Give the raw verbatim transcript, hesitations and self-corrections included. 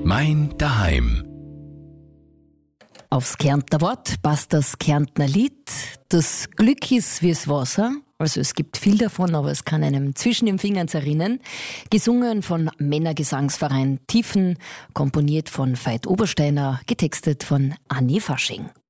Mein Daheim. Aufs Kärntner Wort passt das Kärntner Lied. Das Glück ist wie's Wasser. Also es gibt viel davon, aber es kann einem zwischen den Fingern zerrinnen. Gesungen von Männergesangsverein Tiefen, komponiert von Veit Obersteiner, getextet von Anni Fasching.